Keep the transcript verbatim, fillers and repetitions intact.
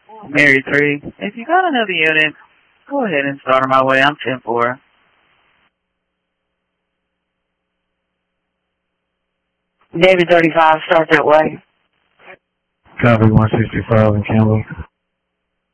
Mary three, if you got another unit, go ahead and start on my way. I'm ten four. Navy thirty-five, start that way. Copy one sixty-five in Campbell.